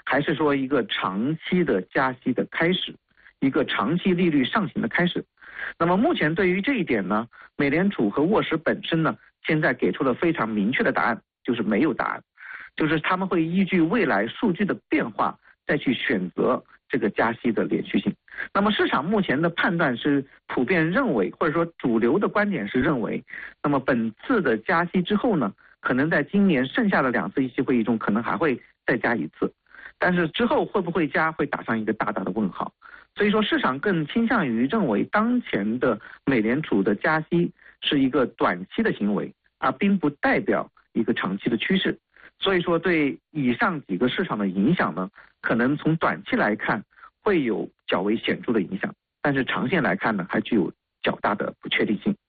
还是说一个长期的加息的开始，一个长期利率上行的开始。那么目前对于这一点呢，美联储和沃什本身呢，现在给出了非常明确的答案，就是没有答案，就是他们会依据未来数据的变化再去选择这个加息的连续性。那么市场目前的判断是普遍认为，或者说主流的观点是认为，那么本次的加息之后呢，可能在今年剩下的2次议息会议中可能还会再加1次，但是之后会不会加会打上一个大大的问号。所以说市场更倾向于认为当前的美联储的加息是一个短期的行为，而并不代表一个长期的趋势。所以说对以上几个市场的影响呢，可能从短期来看会有较为显著的影响，但是长线来看呢，还具有较大的不确定性。